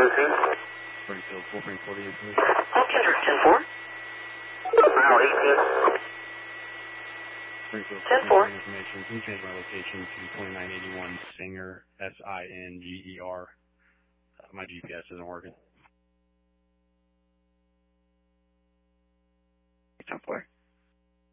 Springfield 440 information. Okay, sir. 10-4. Mile 18. Springfield 10-4. 440 information. Can you change my location to 2981 Singer, Singer? My GPS isn't working. 10-4.